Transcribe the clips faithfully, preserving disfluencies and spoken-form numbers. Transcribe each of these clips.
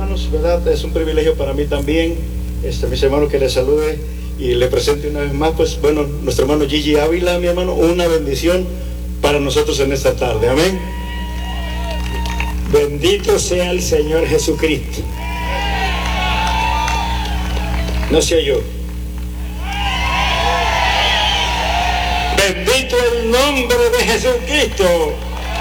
hermanos, ¿verdad? Es un privilegio para mí también, este, mis hermanos, que les salude y le presente una vez más, pues, bueno, nuestro hermano Gigi Ávila, mi hermano, una bendición para nosotros en esta tarde, amén. Bendito sea el Señor Jesucristo. No se oyó. Bendito el nombre de Jesucristo.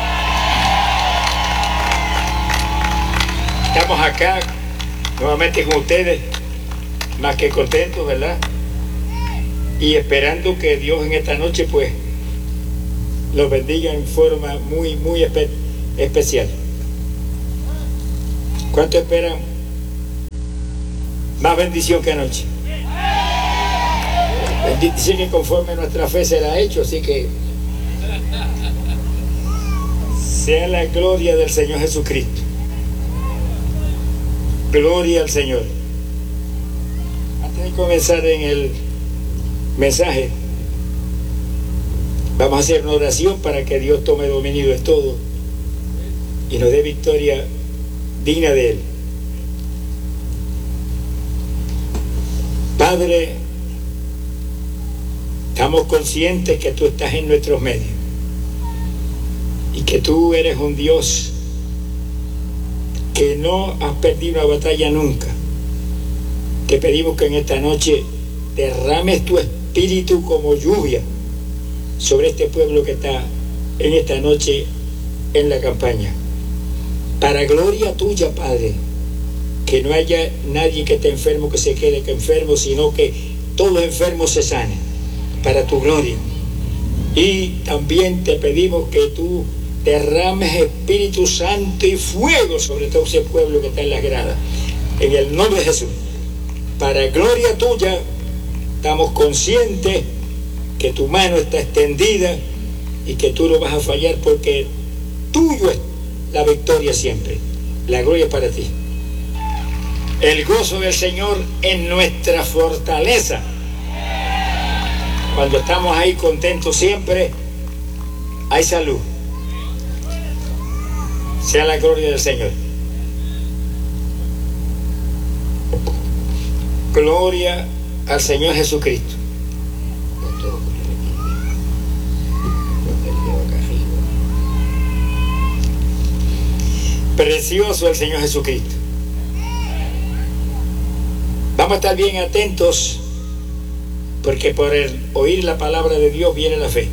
Estamos acá nuevamente con ustedes, más que contentos, ¿verdad? Y esperando que Dios en esta noche pues los bendiga en forma muy, muy espe- especial. ¿Cuánto esperan más bendición que anoche? Dice que conforme nuestra fe será hecho, así que sea la gloria del Señor Jesucristo. Gloria al Señor. Antes de comenzar en el mensaje, vamos a hacer una oración para que Dios tome dominio de todo y nos dé victoria digna de Él. Padre, estamos conscientes que tú estás en nuestros medios y que tú eres un Dios que no has perdido una batalla nunca. Te pedimos que en esta noche derrames tu espíritu como lluvia sobre este pueblo que está en esta noche en la campaña. Para gloria tuya, Padre, que no haya nadie que esté enfermo que se quede enfermo, sino que todos los enfermos se sanen, para tu gloria. Y también te pedimos que tú derrames Espíritu Santo y fuego sobre todo ese pueblo que está en las gradas, en el nombre de Jesús. Para gloria tuya, estamos conscientes que tu mano está extendida y que tú no vas a fallar, porque tuyo es la victoria siempre. La gloria es para ti. El gozo del Señor es nuestra fortaleza. Cuando estamos ahí contentos siempre, hay salud. Sea la gloria del Señor. Gloria al Señor Jesucristo. Precioso el Señor Jesucristo. Vamos a estar bien atentos, porque por el oír la palabra de Dios viene la fe.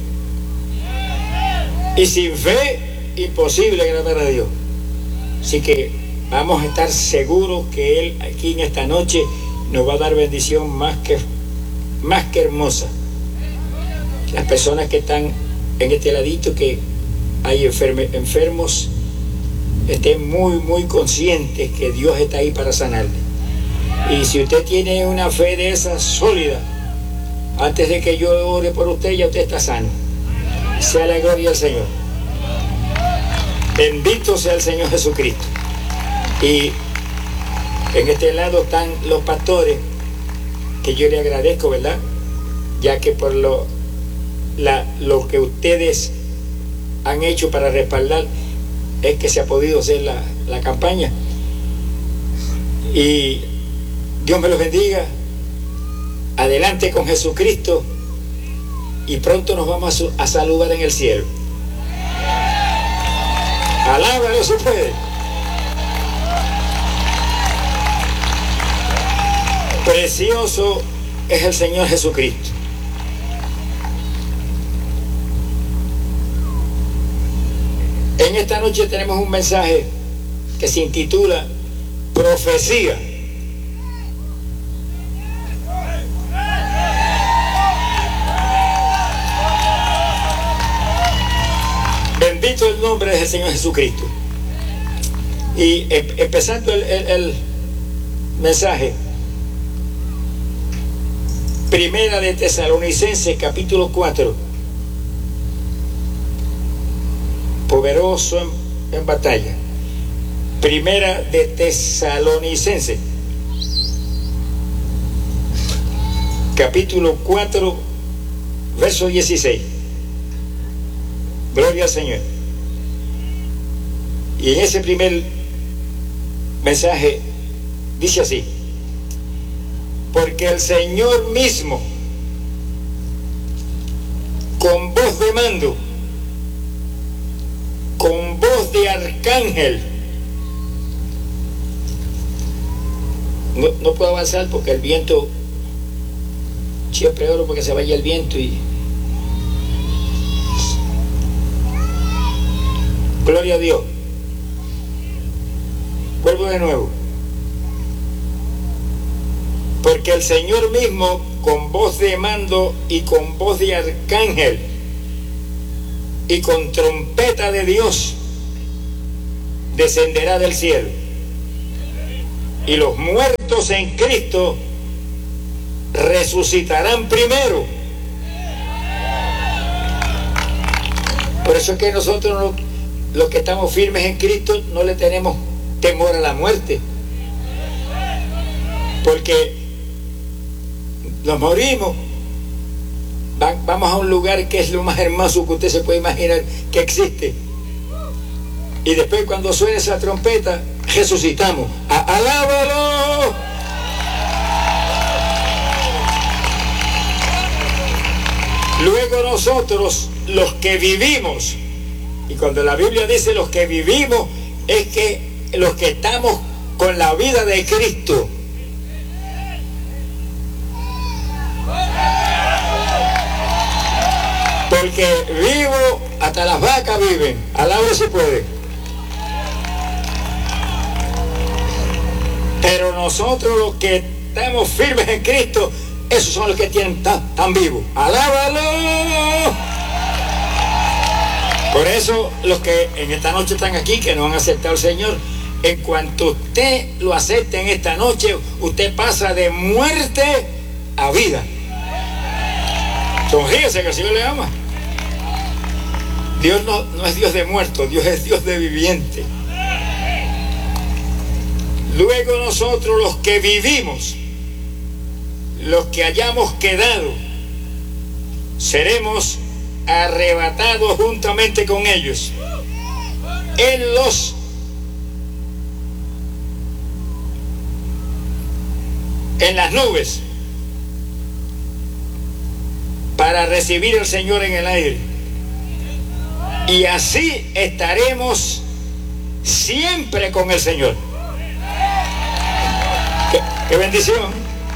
Y sin fe, imposible agradar a Dios. Así que vamos a estar seguros que Él aquí en esta noche nos va a dar bendición más que, más que hermosa. Las personas que están en este ladito, que hay enferme, enfermos, estén muy, muy conscientes que Dios está ahí para sanarle. Y si usted tiene una fe de esa sólida, antes de que yo ore por usted, ya usted está sano. Sea la gloria al Señor. Bendito sea el Señor Jesucristo. Y en este lado están los pastores, que yo le agradezco, ¿verdad? Ya que por lo, la, lo que ustedes han hecho para respaldar es que se ha podido hacer la, la campaña. Y Dios me los bendiga. Adelante con Jesucristo, y pronto nos vamos a, a saludar en el cielo. Alábalo si puede. Precioso es el Señor Jesucristo. En esta noche tenemos un mensaje que se intitula Profecía. Bendito el nombre del Señor Jesucristo. Y em, empezando el, el, el mensaje, Primera de Tesalonicenses, capítulo cuatro. Poderoso en, en batalla. Primera de Tesalonicenses, capítulo cuatro, verso dieciséis. Gloria al Señor. Y en ese primer mensaje Dice así: porque el Señor mismo, con voz de mando, con voz de arcángel, no, no puedo avanzar porque el viento, siempre oro porque se vaya el viento y gloria a Dios. Vuelvo de nuevo. Porque el Señor mismo, con voz de mando y con voz de arcángel y con trompeta de Dios, descenderá del cielo. Y los muertos en Cristo resucitarán primero. Por eso es que nosotros, los que estamos firmes en Cristo, no le tenemos temor a la muerte. Porque nos morimos, Va, vamos a un lugar que es lo más hermoso que usted se puede imaginar que existe, y después cuando suene esa trompeta resucitamos. A, ¡alábalo! Luego nosotros, los que vivimos, y cuando la Biblia dice los que vivimos, es que los que estamos con la vida de Cristo, porque vivo, hasta las vacas viven, alaba se puede. Pero nosotros los que estamos firmes en Cristo, esos son los que tienen tan, tan vivos. ¡Alábalo! Por eso los que en esta noche están aquí, que no han aceptado al Señor, en cuanto usted lo acepte en esta noche, usted pasa de muerte a vida. Sonríese, que el Señor le ama. Dios no, no es Dios de muertos, Dios es Dios de viviente. Luego nosotros, los que vivimos, los que hayamos quedado, seremos arrebatados juntamente con ellos en los en las nubes para recibir al Señor en el aire, y así estaremos siempre con el Señor. Qué, qué bendición,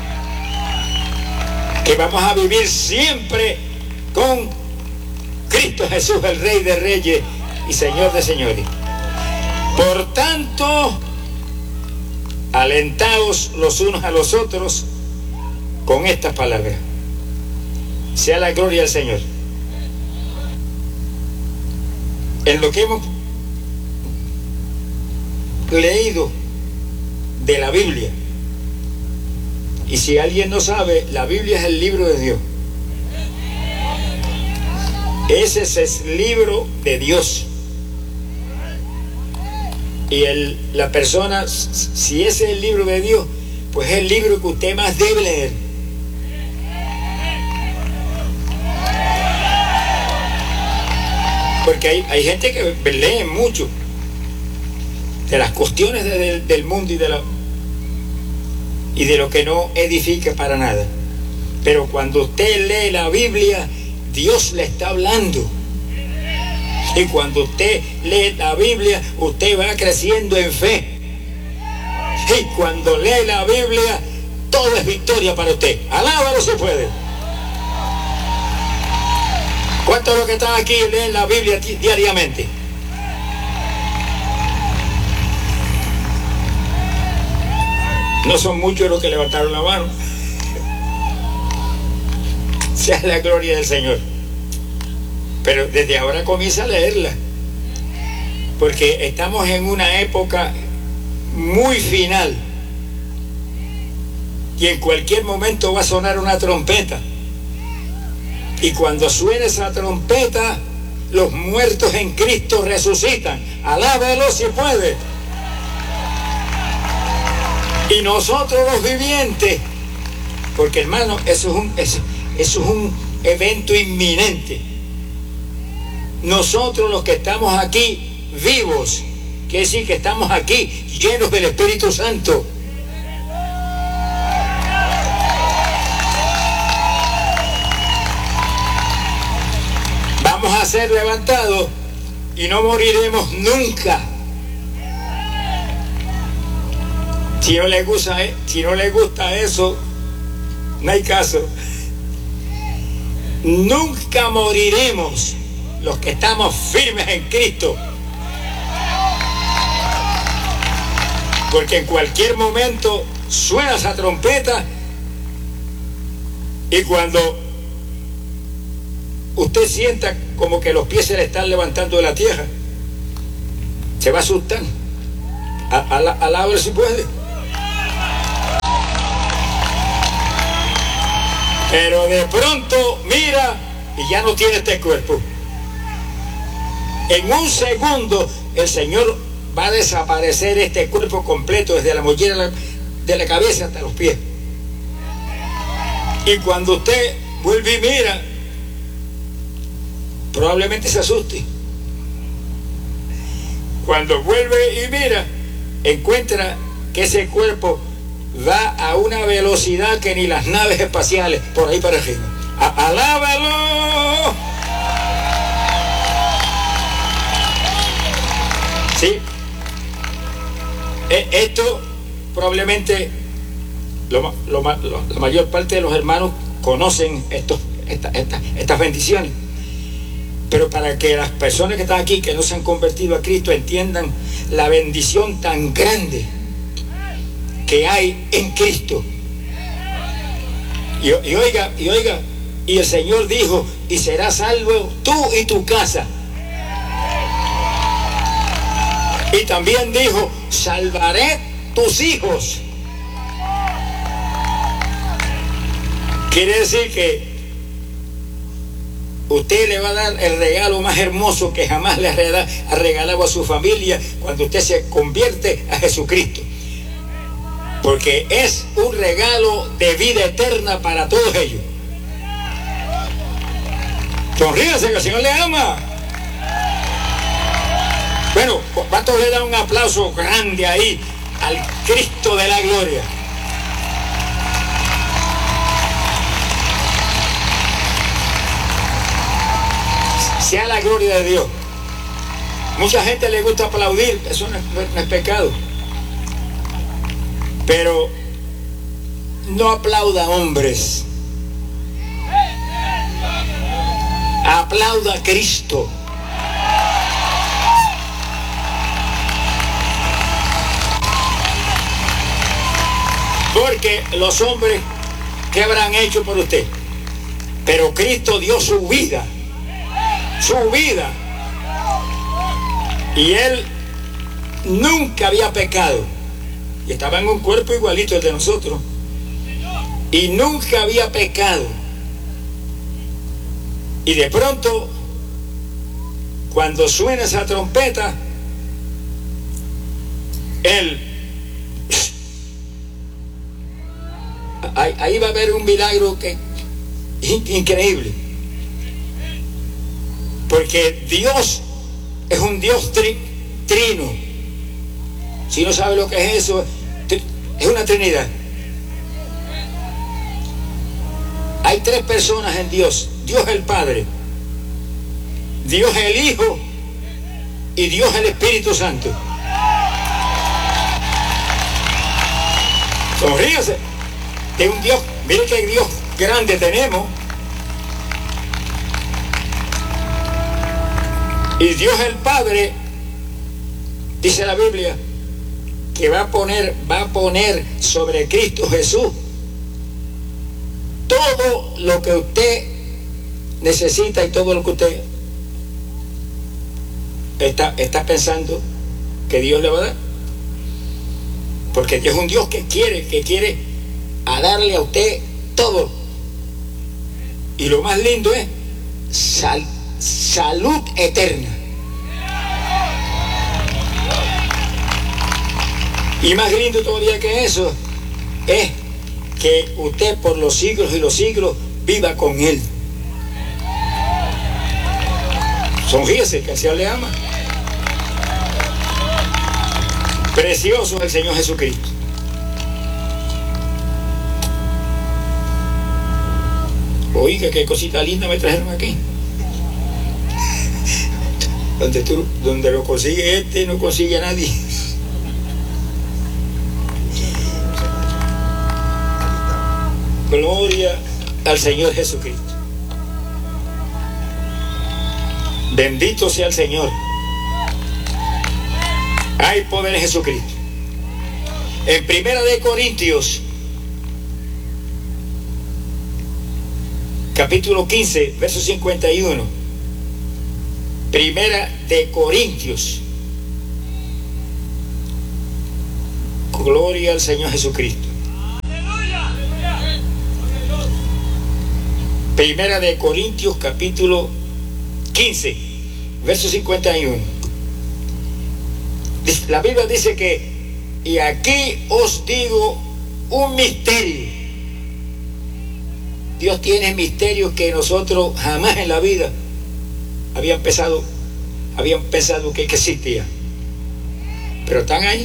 que vamos a vivir siempre con Cristo Jesús, el Rey de Reyes y Señor de Señores. Por tanto, alentaos los unos a los otros con estas palabras. Sea la gloria al Señor. En lo que hemos leído de la Biblia, y si alguien no sabe, la Biblia es el libro de Dios. Ese es el libro de Dios. Y el, la persona, si ese es el libro de Dios, pues es el libro que usted más debe leer. Porque hay, hay gente que lee mucho de las cuestiones de, de, del mundo y de, la, y de lo que no edifica para nada. Pero cuando usted lee la Biblia, Dios le está hablando. Y cuando usted lee la Biblia, usted va creciendo en fe. Y cuando lee la Biblia, todo es victoria para usted. Alábalo se puede. ¿Cuántos de los que están aquí leen la Biblia diariamente? No son muchos los que levantaron la mano. Sea la gloria del Señor. Pero desde ahora comienza a leerla, porque estamos en una época muy final y en cualquier momento va a sonar una trompeta, y cuando suene esa trompeta, los muertos en Cristo resucitan. Alábalo si puede. Y nosotros los vivientes, porque hermano, eso es un, eso, eso es un evento inminente. Nosotros los que estamos aquí vivos, quiere decir que estamos aquí llenos del Espíritu Santo, vamos a ser levantados y no moriremos nunca. Si no le gusta, si no le gusta eso, no hay caso. Nunca moriremos los que estamos firmes en Cristo. Porque en cualquier momento suena esa trompeta y cuando usted sienta como que los pies se le están levantando de la tierra, se va a asustar. Alábale si puede. Pero de pronto mira y ya no tiene este cuerpo. En un segundo el Señor va a desaparecer este cuerpo completo, desde la mollera de la cabeza hasta los pies. Y cuando usted vuelve y mira, probablemente se asuste. Cuando vuelve y mira, encuentra que ese cuerpo va a una velocidad que ni las naves espaciales por ahí para arriba. A ¡Alábalo! ¿Sí? Esto probablemente lo, lo, lo, la mayor parte de los hermanos conocen estos, esta, esta, estas bendiciones. Pero para que las personas que están aquí, que no se han convertido a Cristo, entiendan la bendición tan grande que hay en Cristo. Y, y oiga, y oiga, y el Señor dijo, y serás salvo tú y tu casa. Y también dijo, salvaré tus hijos. Quiere decir que usted le va a dar el regalo más hermoso que jamás le ha regalado a su familia cuando usted se convierte a Jesucristo. Porque es un regalo de vida eterna para todos ellos. Sonríase, que el Señor le ama. Bueno, ¿cuántos le dan un aplauso grande ahí al Cristo de la gloria? Sea la gloria de Dios. Mucha gente le gusta aplaudir, eso no es, no es pecado. Pero no aplauda hombres. Aplauda a Cristo. Porque los hombres, ¿qué habrán hecho por usted? Pero Cristo dio su vida. Su vida. Y Él nunca había pecado. Y estaba en un cuerpo igualito al de nosotros. Y nunca había pecado. Y de pronto, cuando suena esa trompeta, Él... Ahí, ahí va a haber un milagro que increíble. Porque Dios es un Dios tri, trino. Si no sabe lo que es eso, es una trinidad. Hay tres personas en Dios. Dios el Padre, Dios el Hijo y Dios el Espíritu Santo. Sonríase. De un Dios, mire qué Dios grande tenemos. Y Dios el Padre, dice la Biblia, que va a poner, va a poner sobre Cristo Jesús todo lo que usted necesita y todo lo que usted está, está pensando que Dios le va a dar. Porque Dios es un Dios que quiere, que quiere a darle a usted todo. Y lo más lindo es sal, salud eterna. Y más lindo todavía que eso es que usted por los siglos y los siglos viva con Él. Sonríese, que el Señor le ama. Precioso es el Señor Jesucristo. Oiga, qué cosita linda me trajeron aquí. Donde, tú, donde lo consigue este, no consigue a nadie. Gloria al Señor Jesucristo. Bendito sea el Señor. Hay poder en Jesucristo. En Primera de Corintios, capítulo quince, verso cincuenta y uno. Primera de Corintios. Gloria al Señor Jesucristo. Primera de Corintios, capítulo quince, verso cincuenta y uno. La Biblia dice que, y aquí os digo un misterio. Dios tiene misterios que nosotros jamás en la vida habían pensado, habían pensado que, que existían. Pero están ahí.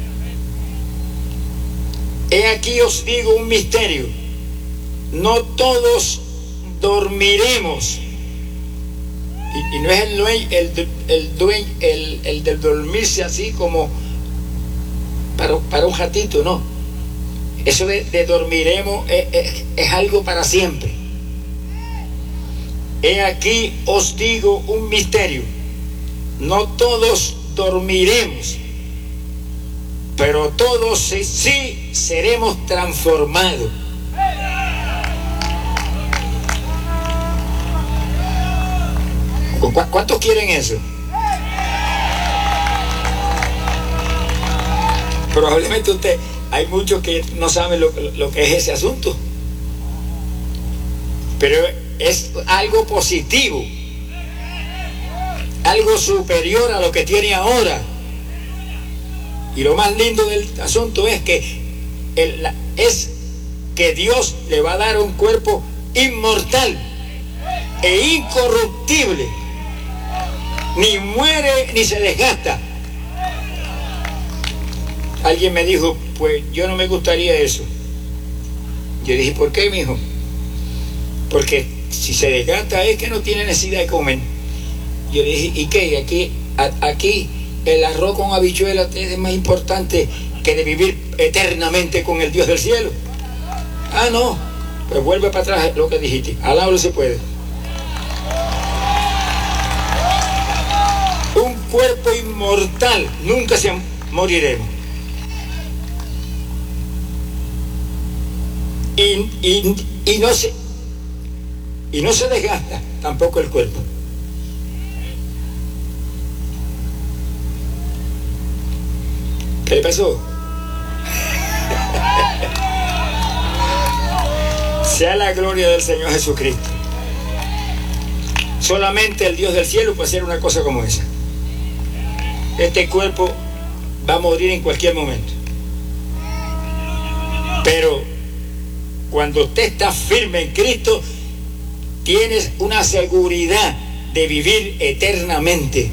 He aquí os digo un misterio. No todos dormiremos. Y, y no es el dueño, el, el, dueño el, el del dormirse así como para, para un ratito, no. Eso de, de dormiremos es, es, es algo para siempre. He aquí os digo un misterio. No todos dormiremos, pero todos sí, sí seremos transformados. ¿Cuántos quieren eso? Probablemente usted, hay muchos que no saben lo, lo que es ese asunto, pero es algo positivo, algo superior a lo que tiene ahora. Y lo más lindo del asunto es que el, es que Dios le va a dar un cuerpo inmortal e incorruptible. Ni muere ni se desgasta. Alguien me dijo, pues yo no me gustaría eso. Yo dije, ¿por qué, mijo? Porque si se desgasta es que no tiene necesidad de comer. Yo le dije, ¿y qué? Aquí, a, aquí el arroz con habichuelas es más importante que de vivir eternamente con el Dios del cielo. Ah, no, pues vuelve para atrás lo que dijiste. Al lado no se puede. Un cuerpo inmortal, nunca se moriremos. Y, y, y, no se, y no se desgasta tampoco el cuerpo. ¿Qué le pasó? Sea la gloria del Señor Jesucristo. Solamente el Dios del cielo puede hacer una cosa como esa. Este cuerpo va a morir en cualquier momento. Pero cuando usted está firme en Cristo, tienes una seguridad de vivir eternamente.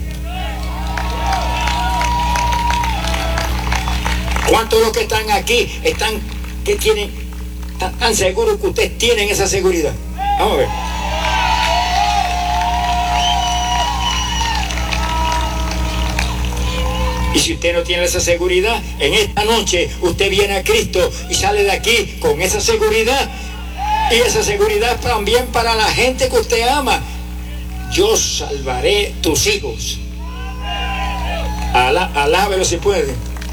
¿Cuántos de los que están aquí están, que tienen, tan, tan seguros que ustedes tienen esa seguridad? Vamos a ver. Y si usted no tiene esa seguridad, en esta noche usted viene a Cristo y sale de aquí con esa seguridad. Y esa seguridad también para la gente que usted ama. Yo salvaré tus hijos. Alá, alábelo si puede.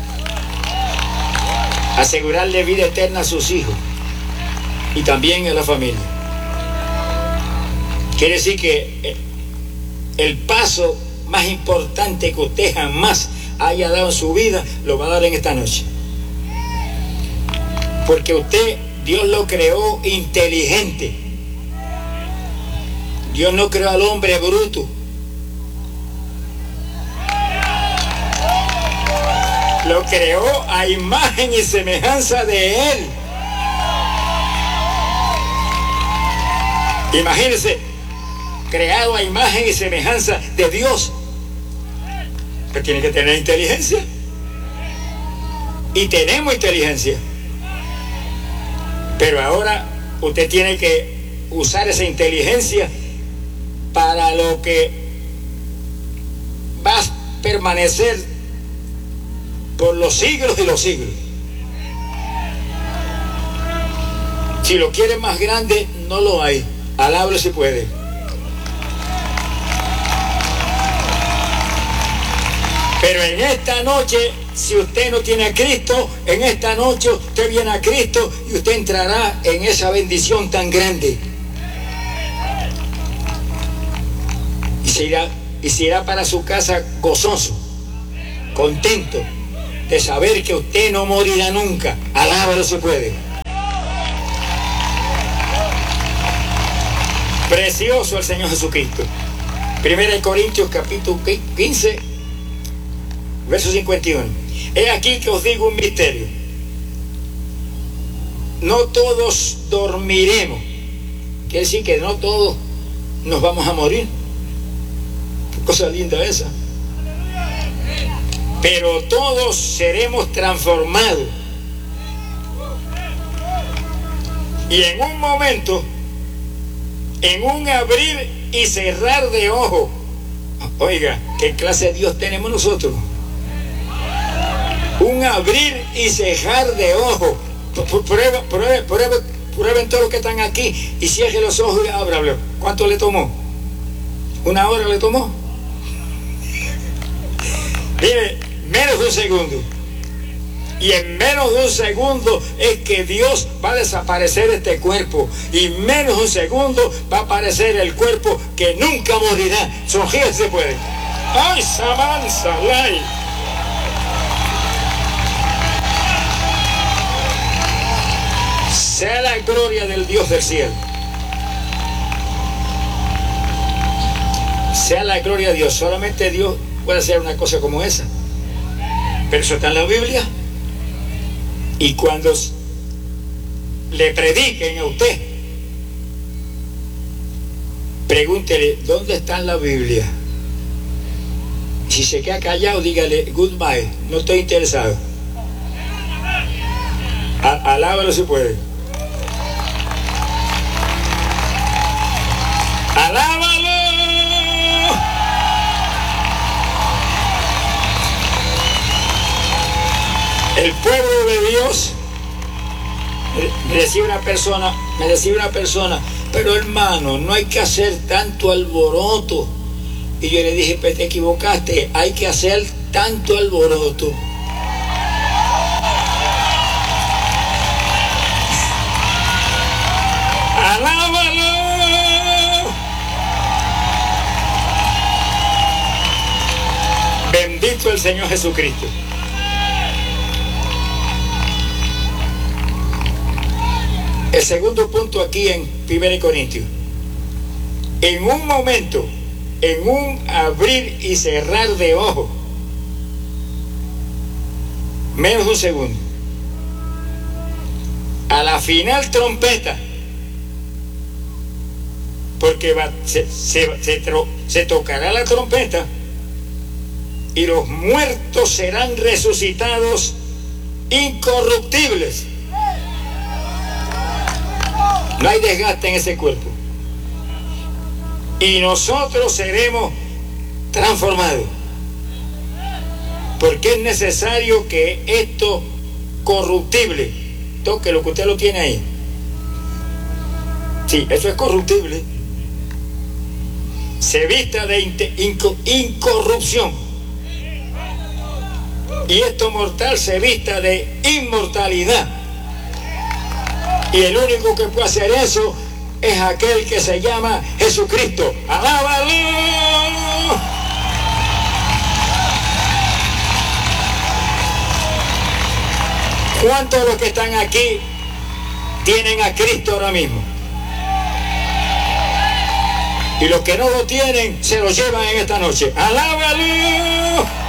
Asegurarle vida eterna a sus hijos y también a la familia. Quiere decir que el paso más importante que usted jamás haya dado en su vida lo va a dar en esta noche, porque usted, Dios lo creó inteligente. Dios no creó al hombre bruto. Lo creó a imagen y semejanza de Él. Imagínense, creado a imagen y semejanza de Dios. Pero tiene que tener inteligencia. Y tenemos inteligencia. Pero ahora usted tiene que usar esa inteligencia para lo que va a permanecer por los siglos y los siglos. Si lo quiere más grande, no lo hay. Alábalo si puede. Pero en esta noche, si usted no tiene a Cristo, en esta noche usted viene a Cristo y usted entrará en esa bendición tan grande. Y se irá, y se irá para su casa gozoso, contento de saber que usted no morirá nunca. Alábalo si puede. Precioso el Señor Jesucristo. Primera de Corintios capítulo quince, verso cincuenta y uno. He aquí que os digo un misterio. No todos dormiremos. Quiere decir que no todos nos vamos a morir. Qué cosa linda esa. Pero todos seremos transformados. Y en un momento, en un abrir y cerrar de ojos. Oiga, ¿qué clase de Dios tenemos nosotros? Un abrir y cerrar de ojos. Prueba, prueba, prueba, prueben todos los que están aquí y cierre los ojos y ábralo. ¿Cuánto le tomó? ¿Una hora le tomó? Mire, menos de un segundo. Y en menos de un segundo es que Dios va a desaparecer este cuerpo. Y en menos de un segundo va a aparecer el cuerpo que nunca morirá. Sonríe se puede. ¡Ay, Samanza! ¡Lay! Sea la gloria del Dios del cielo. Sea la gloria de Dios. Solamente Dios puede hacer una cosa como esa. Pero eso está en la Biblia. Y cuando le prediquen a usted, pregúntele, ¿dónde está en la Biblia? Si se queda callado, dígale, goodbye, no estoy interesado. A alábalo si puede. ¡Alábalo! El pueblo de Dios me decía una persona, me decía una persona, pero hermano, no hay que hacer tanto alboroto. Y yo le dije, pues te equivocaste, hay que hacer tanto alboroto. ¡Alábalo! Bendito el Señor Jesucristo. El segundo punto aquí en Primera de Corintios. En un momento, en un abrir y cerrar de ojos, menos de un segundo, a la final trompeta, porque va, se, se, se, tro, se tocará la trompeta y los muertos serán resucitados incorruptibles. No hay desgaste en ese cuerpo. Y nosotros seremos transformados. Porque es necesario que esto corruptible, toque lo que usted lo tiene ahí. Sí, eso es corruptible. Se vista de inco incorrupción. Y esto mortal se vista de inmortalidad. Y el único que puede hacer eso es aquel que se llama Jesucristo. ¡Alábalo! ¿Cuántos de los que están aquí tienen a Cristo ahora mismo? Y los que no lo tienen, se lo llevan en esta noche. ¡Alábalo!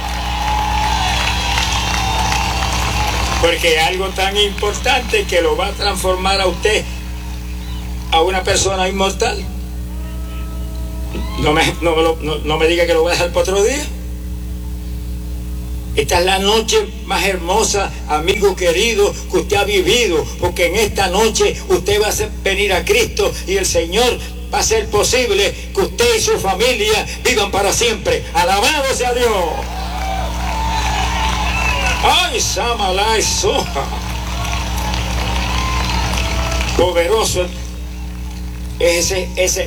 Porque algo tan importante que lo va a transformar a usted a una persona inmortal. No me, no, no, no me diga que lo va a dejar para otro día. Esta es la noche más hermosa, amigo querido, que usted ha vivido, porque en esta noche usted va a venir a Cristo y el Señor va a ser posible que usted y su familia vivan para siempre. Alabado sea Dios. Ay, Samalai Soja. Poderoso es ese, ese,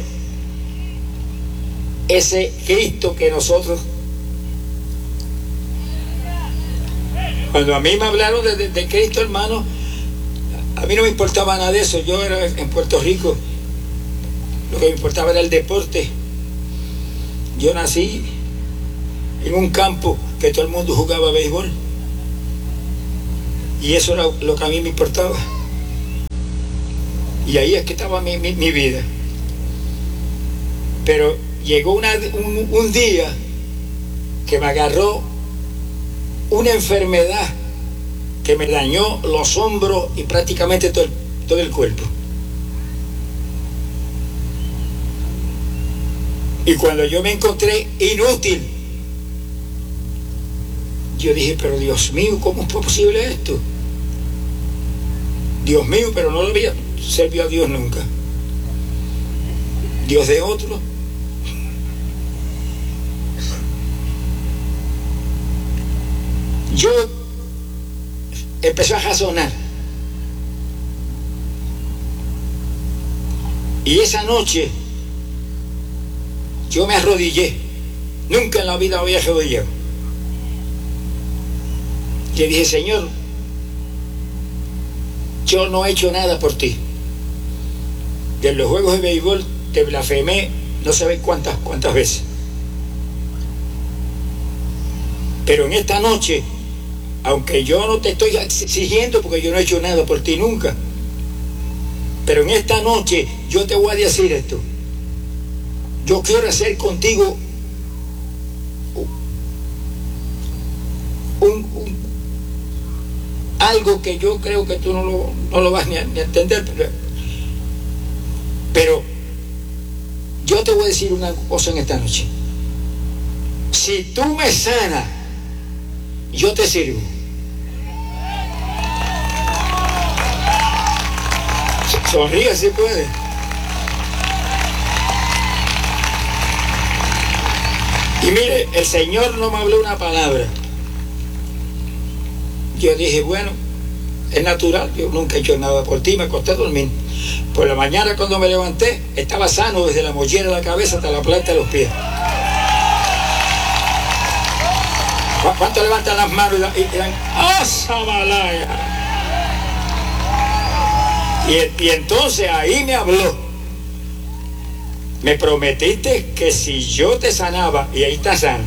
ese Cristo que nosotros, cuando a mí me hablaron de, de, de Cristo, hermano, a mí no me importaba nada de eso. Yo era en Puerto Rico, lo que me importaba era el deporte. Yo nací en un campo que todo el mundo jugaba béisbol, y eso era lo que a mí me importaba, y ahí es que estaba mi, mi, mi vida. Pero llegó una, un, un día que me agarró una enfermedad que me dañó los hombros y prácticamente todo el, todo el cuerpo. Y cuando yo me encontré inútil, yo dije, pero Dios mío, ¿cómo es posible esto? Dios mío, pero no lo había servido a Dios nunca. Dios de otro. Yo empecé a razonar. Y esa noche yo me arrodillé. Nunca en la vida había arrodillado. Y le dije, Señor, yo no he hecho nada por ti. Y en los juegos de béisbol te blasfemé no sabes cuántas, cuántas veces. Pero en esta noche, aunque yo no te estoy exigiendo, porque yo no he hecho nada por ti nunca, pero en esta noche yo te voy a decir esto. Yo quiero hacer contigo un, un, algo que yo creo que tú no lo, no lo vas ni a, ni a entender, pero, pero yo te voy a decir una cosa en esta noche. Si tú me sanas, yo te sirvo. Sonríe si puede. Y mire, el Señor no me habló una palabra. Yo dije, bueno, es natural, yo nunca he hecho nada por ti, me acosté a dormir. Por la mañana cuando me levanté, estaba sano desde la mollera de la cabeza hasta la planta de los pies. ¿Cuántos levantan las manos y dan ¡ah, Samalaya! Y, y entonces ahí me habló. Me prometiste que si yo te sanaba, y ahí está sano,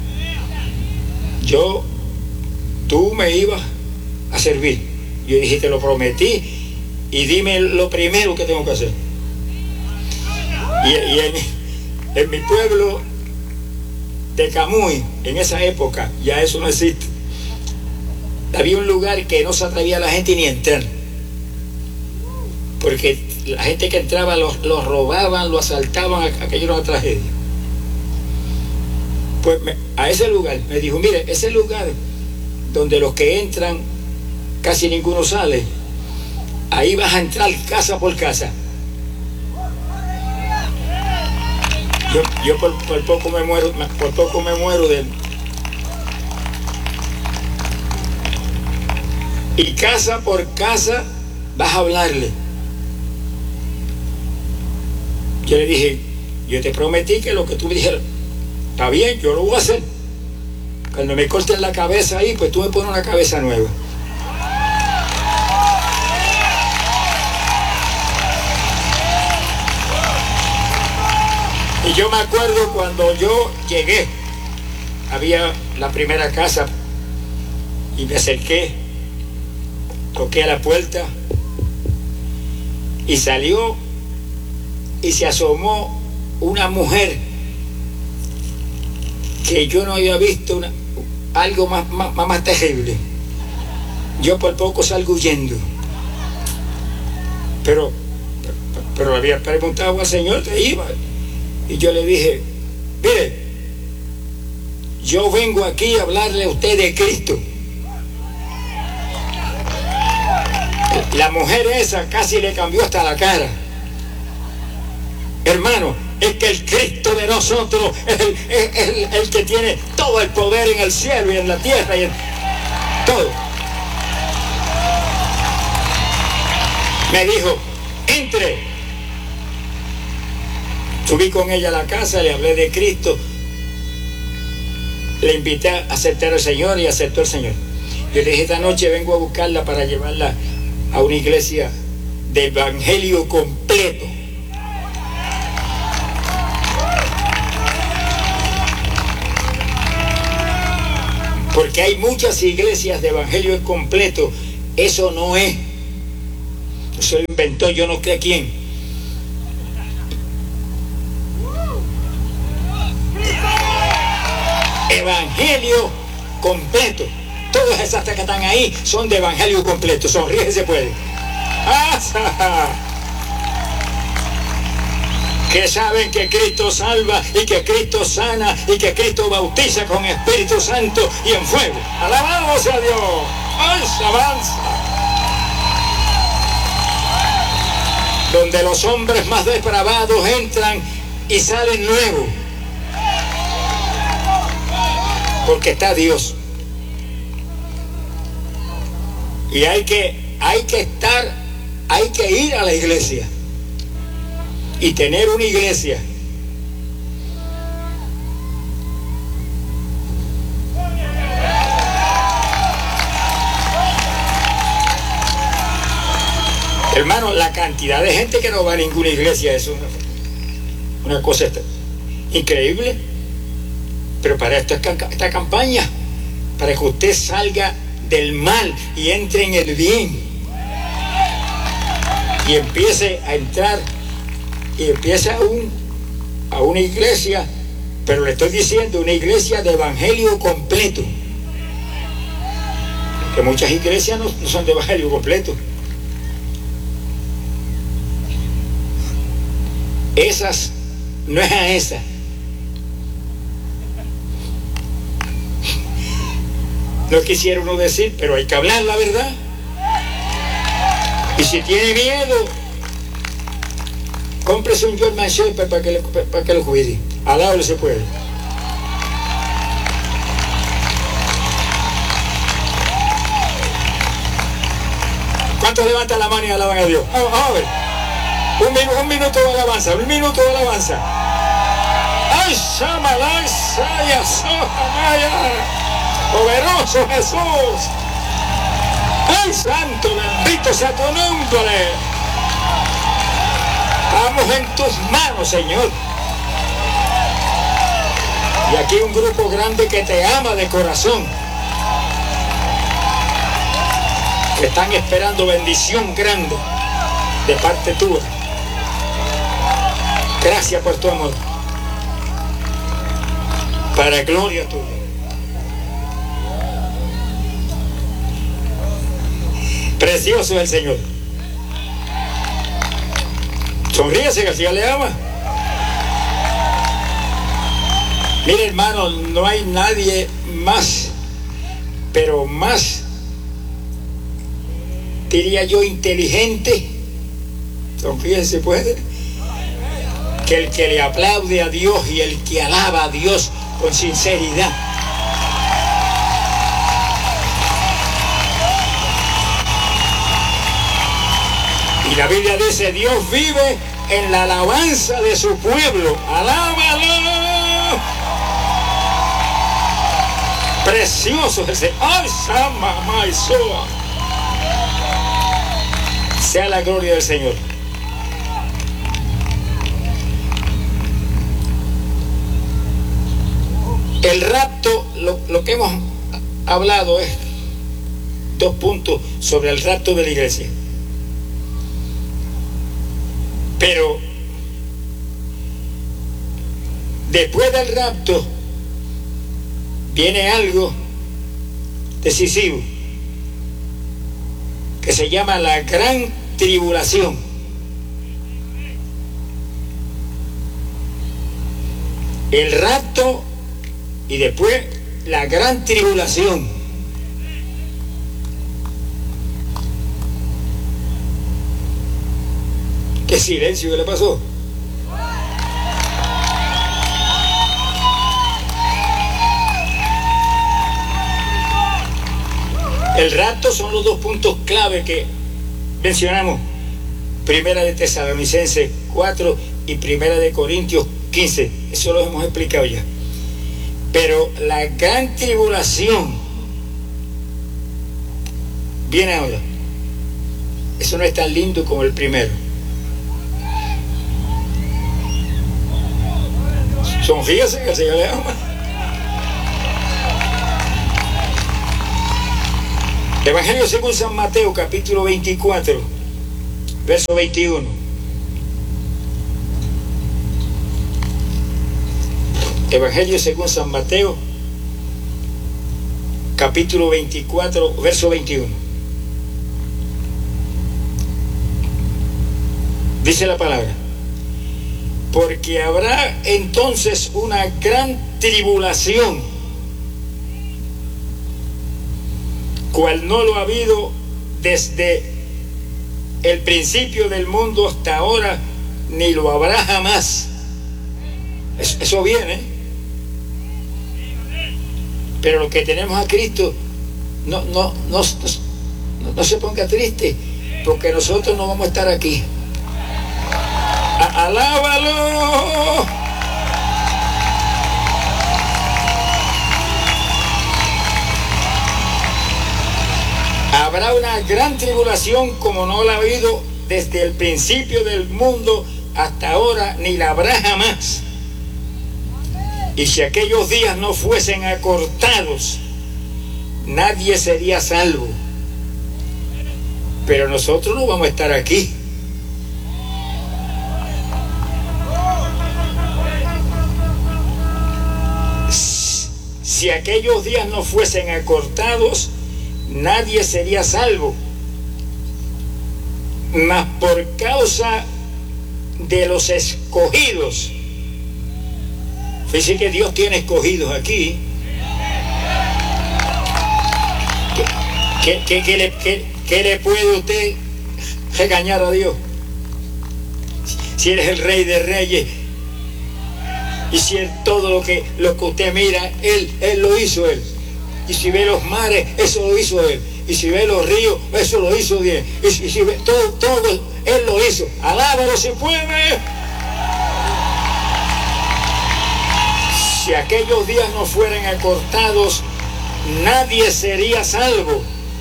yo, tú me ibas a servir. Yo dije, te lo prometí, y dime lo primero que tengo que hacer. Y, y en, en mi pueblo de Camuy, en esa época, ya eso no existe, había un lugar que no se atrevía a la gente ni a entrar, porque la gente que entraba los, los robaban, lo asaltaban, aquello era una tragedia. Pues me, a ese lugar me dijo, mire, ese lugar donde los que entran casi ninguno sale, ahí vas a entrar casa por casa. Yo, yo por, por poco me muero, por poco me muero de él. Y casa por casa vas a hablarle. Yo le dije, yo te prometí que lo que tú me dijeras, está bien, yo lo voy a hacer. Cuando me corten la cabeza ahí, pues tú me pones una cabeza nueva. Y yo me acuerdo cuando yo llegué, había la primera casa, y me acerqué, toqué a la puerta, y salió, y se asomó una mujer que yo no había visto, una, algo más, más, más terrible. Yo por poco salgo huyendo. Pero, pero, pero había preguntado al Señor, ¿te iba? Y yo le dije, mire, yo vengo aquí a hablarle a usted de Cristo. La mujer esa casi le cambió hasta la cara. hermano, es que el Cristo de nosotros es el, es el, el que tiene todo el poder en el cielo y en la tierra y en todo. Me dijo, entre. Subí con ella a la casa, le hablé de Cristo, le invité a aceptar al Señor y aceptó el Señor. Yo le dije, esta noche vengo a buscarla para llevarla a una iglesia de evangelio completo. Porque hay muchas iglesias de evangelio completo. Eso no es. Eso lo inventó yo no sé quién. Evangelio completo. Todas esas que están ahí son de evangelio completo. Sonríe se puede. Que saben que Cristo salva y que Cristo sana y que Cristo bautiza con Espíritu Santo y en fuego. Alabado sea Dios. Avanza. Donde los hombres más depravados entran y salen nuevos. Porque está Dios. Y hay que, hay que estar, hay que ir a la iglesia. Y tener una iglesia. Hermano, la cantidad de gente que no va a ninguna iglesia es una, una cosa increíble. Pero para esto es esta campaña, para que usted salga del mal y entre en el bien. Y empiece a entrar y empiece a, un, a una iglesia, pero le estoy diciendo una iglesia de evangelio completo. Que muchas iglesias no, no son de evangelio completo. Esas, no es a esa. No quisiera uno decir, pero hay que hablar la verdad. Y si tiene miedo, cómprese un German Shepherd para que, le, para que lo cuide. Al lado se puede. ¿Cuántos levantan la mano y alaban a Dios? Vamos, vamos a ver. Un, minu, un minuto de alabanza, un minuto de alabanza. ¡Ay, Shamalay, Saya, Sohamaya! ¡Poderoso Jesús! ¡Ay, santo, bendito sea tu nombre! Vamos en tus manos, Señor. Y aquí un grupo grande que te ama de corazón. Que están esperando bendición grande de parte tuya. Gracias por tu amor. Para gloria tuya. Precioso es el Señor. Sonríese, que el Señor le ama. Mire, hermano, no hay nadie más, pero más, diría yo, inteligente, sonríese, puede, que el que le aplaude a Dios y el que alaba a Dios con sinceridad. Y la Biblia dice, Dios vive en la alabanza de su pueblo. ¡Alábalo! Precioso es ese. ¡Ay, Sama, Maisoa! Sea la gloria del Señor. El rapto, lo, lo que hemos hablado es dos puntos sobre el rapto de la iglesia. Pero después del rapto viene algo decisivo que se llama la gran tribulación. El rapto y después la gran tribulación. ¿Qué silencio que le pasó? El rapto son los dos puntos clave que mencionamos. Primera de Tesalonicenses cuatro y Primera de Corintios quince. Eso lo hemos explicado ya. Pero la gran tribulación viene ahora. Eso no es tan lindo como el primero. Sonríase que el Señor le ama. Evangelio según San Mateo, capítulo veinticuatro, verso veintiuno. Evangelio según San Mateo, capítulo veinticuatro, verso veintiuno. Dice la palabra: porque habrá entonces una gran tribulación, cual no lo ha habido desde el principio del mundo hasta ahora, ni lo habrá jamás. Eso, eso viene. Pero lo que tenemos a Cristo, no, no, no, no, no se ponga triste, porque nosotros no vamos a estar aquí. A, ¡alábalo! Habrá una gran tribulación como no la ha habido desde el principio del mundo hasta ahora, ni la habrá jamás. Y si aquellos días no fuesen acortados, nadie sería salvo. Pero nosotros no vamos a estar aquí. Si aquellos días no fuesen acortados, nadie sería salvo. Mas por causa de los escogidos, fíjese que Dios tiene escogidos aquí. ¿Qué, qué, qué, le, qué, qué le puede usted regañar a Dios? Si eres el Rey de Reyes, y si es todo lo que, lo que usted mira, Él, Él lo hizo Él. Y si ve los mares, eso lo hizo Él. Y si ve los ríos, eso lo hizo bien. Y si, y si ve todo, todo, Él lo hizo. Alábalo si puede. Si aquellos días no fueran acortados, nadie sería salvo.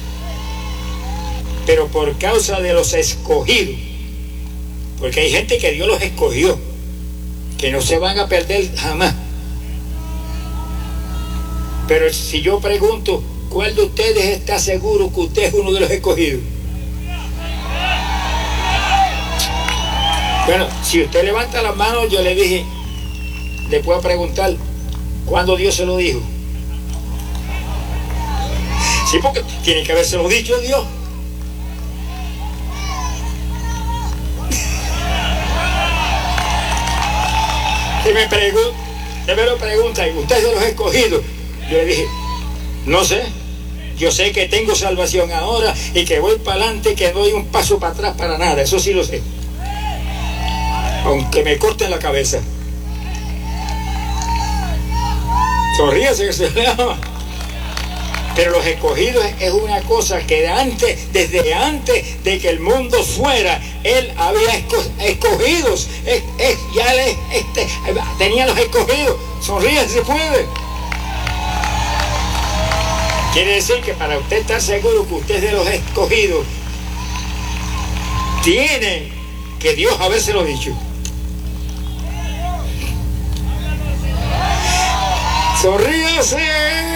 Pero por causa de los escogidos, porque hay gente que Dios los escogió, que no se van a perder jamás. Pero si yo pregunto, ¿cuál de ustedes está seguro que usted es uno de los escogidos? Bueno, si usted levanta las manos, yo le dije, le puedo preguntar, ¿cuándo Dios se lo dijo? Sí, porque tiene que habérselo dicho Dios. Y me pregunta, me lo pregunta, ¿y usted es de los escogidos? Yo le dije, no sé, yo sé que tengo salvación ahora y que voy para adelante, que no doy un paso para atrás para nada, eso sí lo sé. Aunque me corten la cabeza. Sonríase que se le ama. Pero los escogidos es una cosa que antes, desde antes de que el mundo fuera, Él había esco, escogidos. Es, es, ya le, este, tenía los escogidos. Sonríase si puede. Quiere decir que para usted estar seguro que usted es de los escogidos, tiene que Dios habérselo dicho. Sonríase.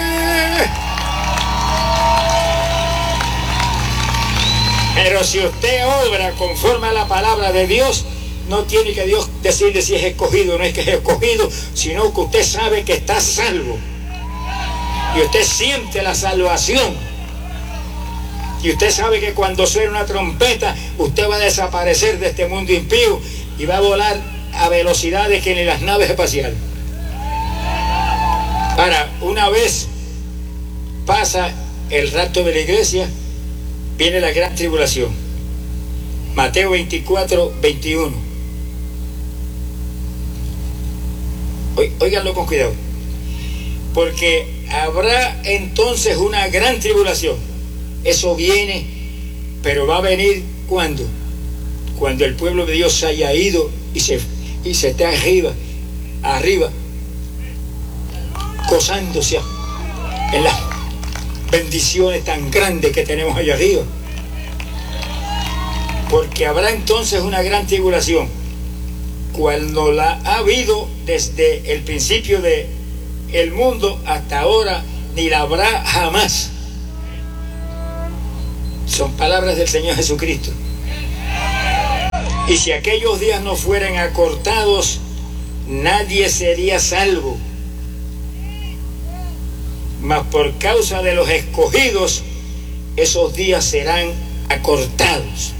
Pero si usted obra conforme a la palabra de Dios, no tiene que Dios decirle si es escogido o no es que es escogido, sino que usted sabe que está salvo. Y usted siente la salvación. Y usted sabe que cuando suena una trompeta, usted va a desaparecer de este mundo impío y va a volar a velocidades que ni las naves espaciales. Ahora, una vez pasa el rapto de la iglesia, viene la gran tribulación. Mateo veinticuatro, veintiuno. Óiganlo con cuidado. Porque habrá entonces una gran tribulación. Eso viene, pero va a venir ¿cuándo? Cuando el pueblo de Dios haya ido y se, y se esté arriba, arriba, gozándose en las bendiciones tan grandes que tenemos allá arriba. Porque habrá entonces una gran tribulación, cuando la ha habido desde el principio del mundo hasta ahora, ni la habrá jamás. Son palabras del Señor Jesucristo. Y si aquellos días no fueran acortados, nadie sería salvo. Mas por causa de los escogidos, esos días serán acortados.